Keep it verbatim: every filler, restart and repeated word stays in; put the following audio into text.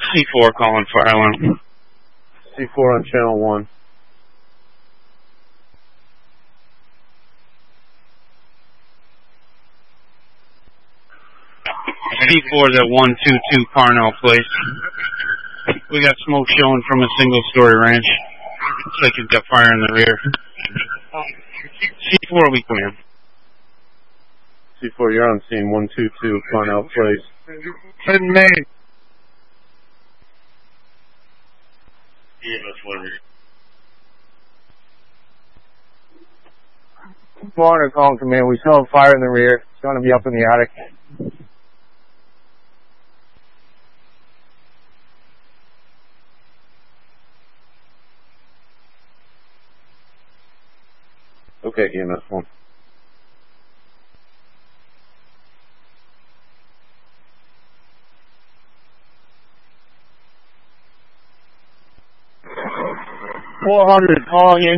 C four calling fire alarm. C four on channel one. C four is at one two two Parnell Place. We got smoke showing from a single-story ranch. Looks like you've got fire in the rear. C four, we come in. C four, you're on scene one two two Parnell Place. Ten May. Yeah, that's what it is. Morning, calling command. We still have fire in the rear. It's going to be up in the attic. Okay, E M S one. four hundred calling in.